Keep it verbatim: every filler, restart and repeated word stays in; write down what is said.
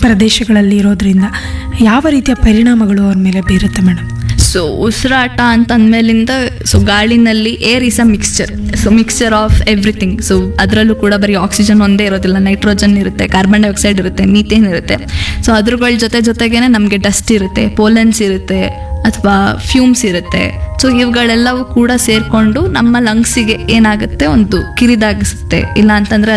ಪ್ರದೇಶಗಳಲ್ಲಿ ಇರೋದ್ರಿಂದ ಯಾವ ರೀತಿಯ ಪರಿಣಾಮಗಳು ಅವ್ರ ಮೇಲೆ ಬೀರುತ್ತೆ ಮೇಡಮ್? ಸೊ ಉಸಿರಾಟ ಅಂತ ಅಂದಮೇಲಿಂದ so ಗಾಳಿನಲ್ಲಿ air is a mixture, so mixture of everything. So ಅದರಲ್ಲೂ ಕೂಡ ಬರೀ ಆಕ್ಸಿಜನ್ ಒಂದೇ ಇರೋದಿಲ್ಲ, ನೈಟ್ರೋಜನ್ ಇರುತ್ತೆ, ಕಾರ್ಬನ್ ಡೈಆಕ್ಸೈಡ್ ಇರುತ್ತೆ, ಮೀಥೇನ್ ಇರುತ್ತೆ. ಸೊ ಅದ್ರಗಳ ಜೊತೆ ಜೊತೆಗೇನೆ ನಮಗೆ ಡಸ್ಟ್ ಇರುತ್ತೆ, ಪೋಲೆನ್ಸ್ ಇರುತ್ತೆ, ಅಥವಾ ಫ್ಯೂಮ್ಸ್ ಇರುತ್ತೆ. ಸೊ ಇವುಗಳೆಲ್ಲವೂ ಕೂಡ ಸೇರಿಕೊಂಡು ನಮ್ಮ ಲಂಗ್ಸಿಗೆ ಏನಾಗುತ್ತೆ, ಒಂದು ಕಿರಿದಾಗಿಸುತ್ತೆ. ಇಲ್ಲ ಅಂತಂದರೆ